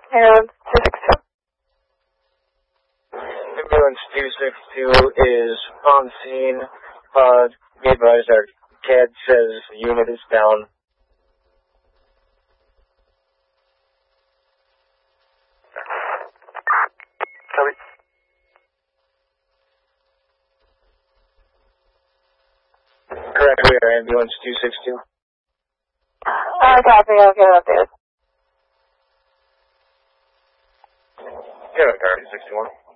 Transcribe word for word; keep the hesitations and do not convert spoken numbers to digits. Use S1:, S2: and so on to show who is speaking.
S1: Ambulance two six two.
S2: Ambulance two six two is on scene. Uh, be advised our C A D says the unit is down.
S3: Copy.
S2: Correct, we are ambulance two six two.
S1: Uh, copy, I'll get it updated.
S2: Yeah, two six one.